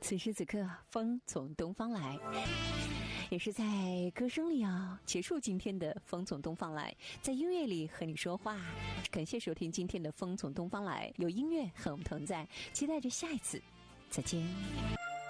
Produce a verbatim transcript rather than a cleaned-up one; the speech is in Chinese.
此时此刻，风从东方来，也是在歌声里啊结束今天的风从东方来，在音乐里和你说话。感谢收听今天的风从东方来，有音乐和我们同在，期待着下一次，再见。